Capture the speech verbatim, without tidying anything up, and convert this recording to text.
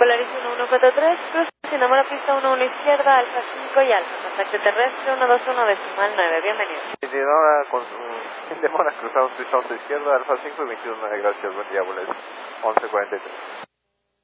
Polaris uno uno cuatro tres, crucemos la pista uno uno izquierda, Alfa cinco y Alfa, contacto terrestre uno dos uno decimal nueve, bienvenido. Sí, sí, ahora con un demora cruzado pista once izquierda, Alfa cinco y veintiuno nueve, gracias, buen día, Boles, once cuarenta y tres.